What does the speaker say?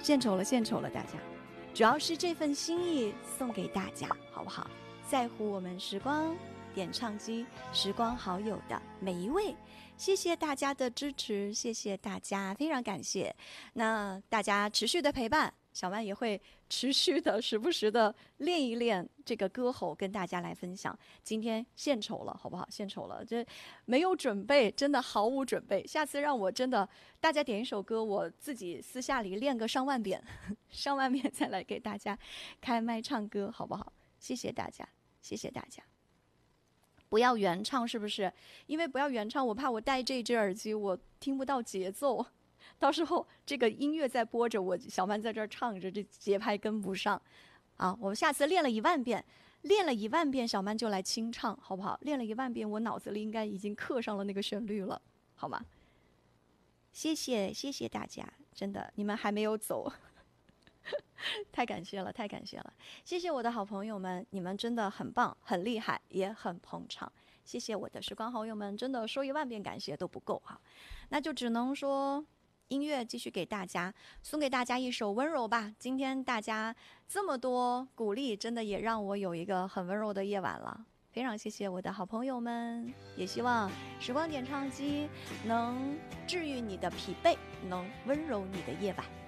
献丑了，献丑了，大家，主要是这份心意送给大家，好不好？在乎我们时光点唱机时光好友的每一位，谢谢大家的支持，谢谢大家，非常感谢。那大家持续的陪伴，小曼也会持续的时不时的练一练这个歌喉，跟大家来分享。今天献丑了，好不好？献丑了，这没有准备，真的毫无准备。下次让我真的大家点一首歌，我自己私下里练个上万遍，上万遍再来给大家开麦唱歌，好不好？谢谢大家，谢谢大家。不要原唱是不是？因为不要原唱，我怕我戴这只耳机我听不到节奏，到时候这个音乐在播着，我小曼在这儿唱着，这节拍跟不上。啊，我下次练了10000遍，练了10000遍，小曼就来清唱，好不好？练了10000遍，我脑子里应该已经刻上了那个旋律了，好吗？谢谢，谢谢大家，真的，你们还没有走。太感谢了，太感谢了！谢谢我的好朋友们，你们真的很棒，很厉害，也很捧场。谢谢我的时光好友们，真的说10000遍感谢都不够哈，那就只能说音乐继续给大家送给大家一首温柔吧。今天大家这么多鼓励，真的也让我有一个很温柔的夜晚了。非常谢谢我的好朋友们，也希望时光点唱机能治愈你的疲惫，能温柔你的夜晚。